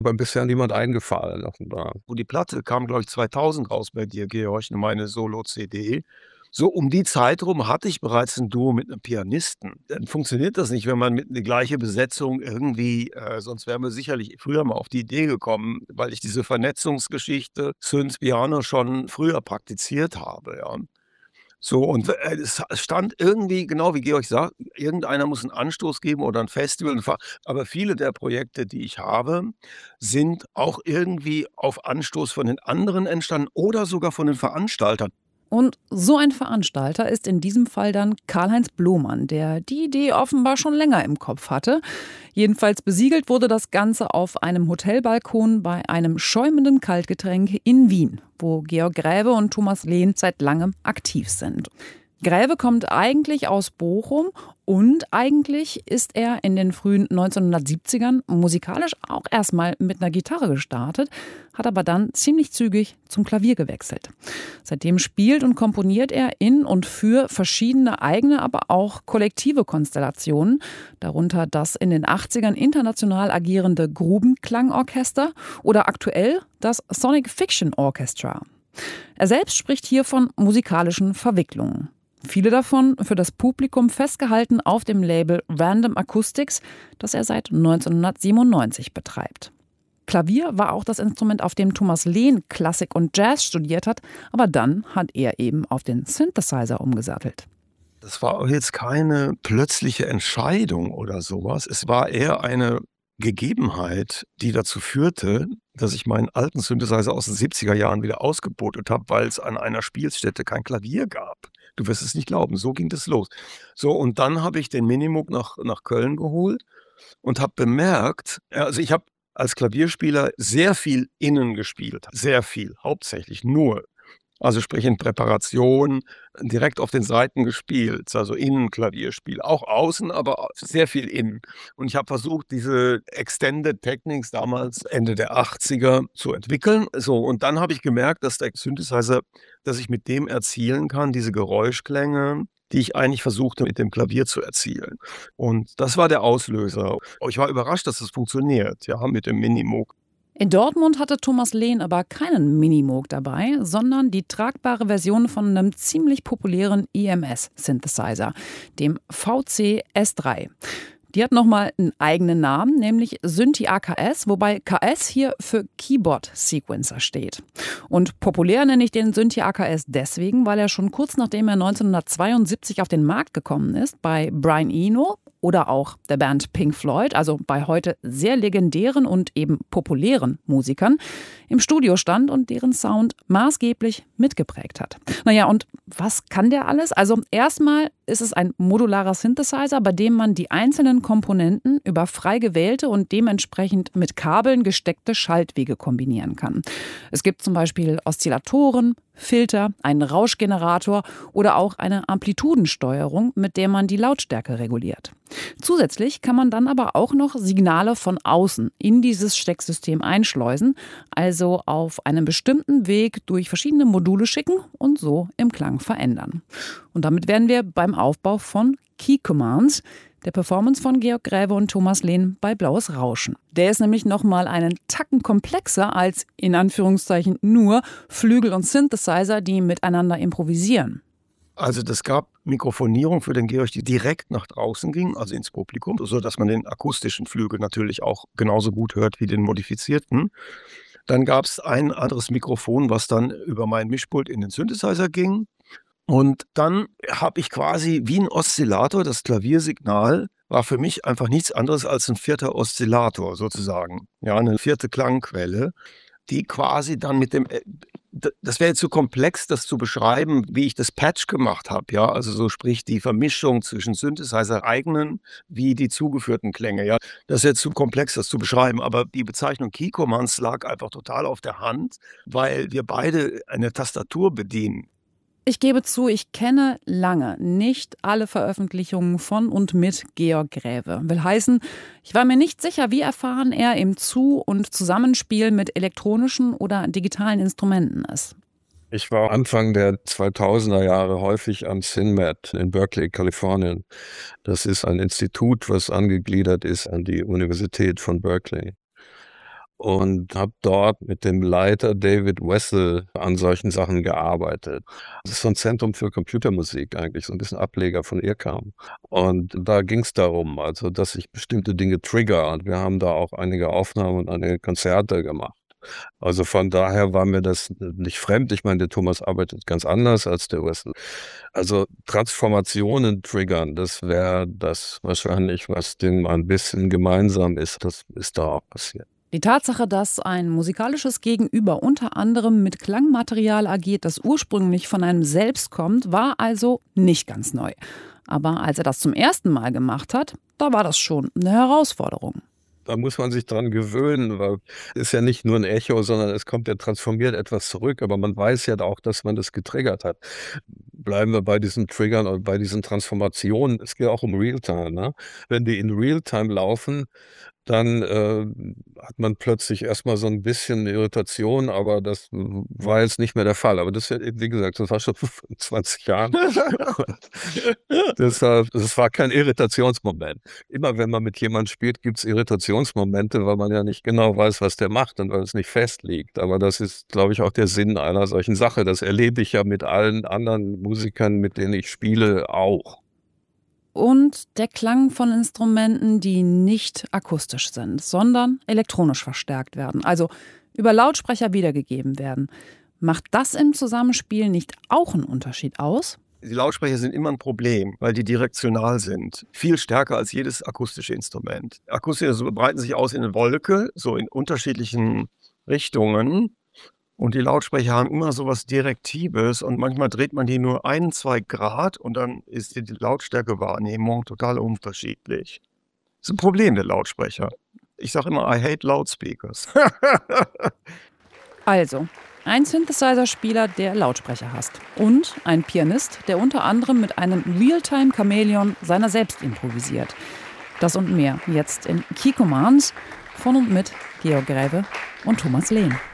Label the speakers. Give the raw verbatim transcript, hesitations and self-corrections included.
Speaker 1: Aber bisher niemand eingefallen offenbar.
Speaker 2: Wo die Platte kam, glaube ich, zweitausend raus bei dir, Georg, meine Solo-C D. So um die Zeit rum hatte ich bereits 'n Duo mit 'nem Pianisten. Dann funktioniert das nicht, wenn man mit 'ne gleiche Besetzung irgendwie äh, sonst wären wir sicherlich früher mal auf die Idee gekommen, weil ich diese Vernetzungsgeschichte Synth Piano schon früher praktiziert habe, ja. So und, äh, es es stand irgendwie, genau wie Georg sagt, irgendeiner muss 'n Anstoß geben oder 'n Festival, 'n Ver aber viele der Projekte, die ich habe, sind auch irgendwie auf Anstoß von den anderen entstanden oder sogar von den Veranstaltern.
Speaker 3: Und so ein Veranstalter ist in diesem Fall dann Karl-Heinz Blomann, der die Idee offenbar schon länger im Kopf hatte. Jedenfalls besiegelt wurde das Ganze auf einem Hotelbalkon bei einem schäumenden Kaltgetränk in Wien, wo Georg Graewe und Thomas Lehn seit langem aktiv sind. Graewe kommt eigentlich aus Bochum und eigentlich ist er in den frühen neunzehnhundertsiebzigern musikalisch auch erstmal mit einer Gitarre gestartet, hat aber dann ziemlich zügig zum Klavier gewechselt. Seitdem spielt und komponiert er in und für verschiedene eigene, aber auch kollektive Konstellationen, darunter das in den achtzigern international agierende Grubenklangorchester oder aktuell das Sonic Fiction Orchestra. Er selbst spricht hier von musikalischen Verwicklungen. Viele davon für das Publikum festgehalten auf dem Label Random Acoustics, das er seit neunzehnhundertsiebenundneunzig betreibt. Klavier war auch das Instrument, auf dem Thomas Lehn Klassik und Jazz studiert hat, aber dann hat er eben auf den Synthesizer umgesattelt.
Speaker 2: Das war jetzt keine plötzliche Entscheidung oder sowas. Es war eher eine Gegebenheit, die dazu führte, dass ich meinen alten Synthesizer aus den siebziger Jahren wieder ausgebotet habe, weil es an einer Spielstätte kein Klavier gab. Du wirst es nicht glauben, so ging das los. So, und dann habe ich den Minimoog nach nach Köln geholt und habe bemerkt ja, also ich habe als Klavierspieler sehr viel innen gespielt, sehr viel, hauptsächlich nur. Also sprich in Präparation, direkt auf den Saiten gespielt, also Innenklavierspiel, auch außen, aber sehr viel innen. Und ich habe versucht, diese Extended Techniques damals Ende der achtziger zu entwickeln. So, und dann habe ich gemerkt, dass der Synthesizer dass ich mit dem erzielen kann, diese Geräuschklänge, die ich eigentlich versuchte, mit dem Klavier zu erzielen. Und das war der Auslöser. Ich war überrascht, dass das funktioniert, ja, mit dem Minimoog.
Speaker 3: In Dortmund hatte Thomas Lehn aber keinen Minimoog dabei, sondern die tragbare Version von einem ziemlich populären E M S-Synthesizer, dem V C S drei. Die hat nochmal einen eigenen Namen, nämlich Synthi A K S, wobei K S hier für Keyboard Sequencer steht. Und populär nenne ich den Synthi A K S deswegen, weil er schon kurz nachdem er neunzehnhundertzweiundsiebzig auf den Markt gekommen ist, bei Brian Eno oder auch der Band Pink Floyd, also bei heute sehr legendären und eben populären Musikern, im Studio stand und deren Sound maßgeblich mitgeprägt hat. Naja, und was kann der alles? Also erstmal ist es ein modularer Synthesizer, bei dem man die einzelnen Komponenten über frei gewählte und dementsprechend mit Kabeln gesteckte Schaltwege kombinieren kann. Es gibt zum Beispiel Oszillatoren, Filter, einen Rauschgenerator oder auch eine Amplitudensteuerung, mit der man die Lautstärke reguliert. Zusätzlich kann man dann aber auch noch Signale von außen in dieses Stecksystem einschleusen, also auf einem bestimmten Weg durch verschiedene Module schicken und so im Klang verändern. Und damit wären wir beim Aufbau von Key Commands, der Performance von Georg Graewe und Thomas Lehn bei Blaues Rauschen. Der ist nämlich nochmal einen Tacken komplexer als, in Anführungszeichen, nur Flügel und Synthesizer, die miteinander improvisieren.
Speaker 2: Also das gab Mikrofonierung für den Georg, die direkt nach draußen ging, also ins Publikum, sodass man den akustischen Flügel natürlich auch genauso gut hört wie den modifizierten. Dann gab es ein anderes Mikrofon, was dann über mein Mischpult in den Synthesizer ging. Und dann habe ich quasi wie ein Oszillator, das Klaviersignal war für mich einfach nichts anderes als ein vierter Oszillator sozusagen. Ja, eine vierte Klangquelle, die quasi dann mit dem äh, d das wäre jetzt zu komplex, das zu beschreiben, wie ich das Patch gemacht habe, ja, also so sprich die Vermischung zwischen Synthesizer-eigenen wie die zugeführten Klänge, ja. Das ist jetzt zu komplex, das zu beschreiben, aber die Bezeichnung Key Commands lag einfach total auf der Hand, weil wir beide eine Tastatur bedienen.
Speaker 3: Ich gebe zu, ich kenne lange nicht alle Veröffentlichungen von und mit Georg Graewe. Will heißen, ich war mir nicht sicher, wie erfahren er im Zu- und Zusammenspiel mit elektronischen oder digitalen Instrumenten ist.
Speaker 1: Ich war Anfang der zweitausender Jahre häufig am SynMat in Berkeley, Kalifornien. Das ist ein Institut, was angegliedert ist an die Universität von Berkeley. und habe dort mit dem Leiter David Wessel an solchen Sachen gearbeitet. Das ist so ein Zentrum für Computermusik eigentlich, so ein bisschen Ableger von IRCAM. Und da ging es darum, also dass ich bestimmte Dinge trigger. Und wir haben da auch einige Aufnahmen und einige Konzerte gemacht. Also von daher war mir das nicht fremd. Ich meine, der Thomas arbeitet ganz anders als der Wessel. Also Transformationen triggern, das wäre das wahrscheinlich, was denen ein bisschen gemeinsam ist. Das ist da auch passiert.
Speaker 3: Die Tatsache, dass ein musikalisches Gegenüber unter anderem mit Klangmaterial agiert, das ursprünglich von einem selbst kommt, war also nicht ganz neu. Aber als er das zum ersten Mal gemacht hat, da war das schon eine Herausforderung.
Speaker 1: Da muss man sich dran gewöhnen, weil es ist ja nicht nur ein Echo, sondern es kommt ja transformiert etwas zurück. Aber man weiß ja auch, dass man das getriggert hat. Bleiben wir bei diesen Triggern und bei diesen Transformationen. Es geht auch um Realtime. Ne? Wenn die in Realtime laufen, dann äh, hat man plötzlich erstmal so ein bisschen Irritation, aber das war jetzt nicht mehr der Fall. Aber das, wie gesagt, das war schon vor zwanzig Jahren. Deshalb, das war kein Irritationsmoment. Immer wenn man mit jemandem spielt, gibt es Irritationsmomente, weil man ja nicht genau weiß, was der macht und weil es nicht fest liegt. Aber das ist, glaube ich, auch der Sinn einer solchen Sache. Das erlebe ich ja mit allen anderen Musikern, mit denen ich spiele, auch.
Speaker 3: Und der Klang von Instrumenten, die nicht akustisch sind, sondern elektronisch verstärkt werden, also über Lautsprecher wiedergegeben werden. Macht das im Zusammenspiel nicht auch einen Unterschied aus?
Speaker 2: Die Lautsprecher sind immer ein Problem, weil die direktional sind. Viel stärker als jedes akustische Instrument. Akustische so breiten sich aus in eine Wolke, so in unterschiedlichen Richtungen. Und die Lautsprecher haben immer so was Direktives und manchmal dreht man die nur ein, zwei Grad und dann ist die Lautstärkewahrnehmung total unterschiedlich. Das ist ein Problem der Lautsprecher. Ich sage immer, I hate loudspeakers.
Speaker 3: Also, ein Synthesizer-Spieler, der Lautsprecher hasst. Und ein Pianist, der unter anderem mit einem Realtime-Chamäleon seiner selbst improvisiert. Das und mehr jetzt in Key Commands von und mit Georg Gräve und Thomas Lehn.